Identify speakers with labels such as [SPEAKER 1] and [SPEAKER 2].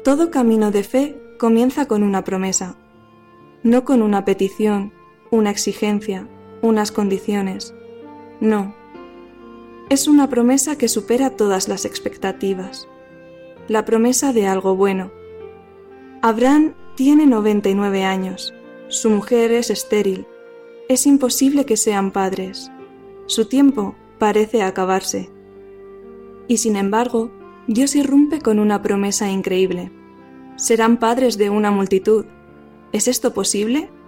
[SPEAKER 1] Todo camino de fe comienza con una promesa, no con una petición, una exigencia, unas condiciones. No. Es una promesa que supera todas las expectativas. La promesa de algo bueno. Abraham tiene 99 años. Su mujer es estéril. Es imposible que sean padres. Su tiempo parece acabarse. Y sin embargo, Dios irrumpe con una promesa increíble. Serán padres de una multitud. ¿Es esto posible?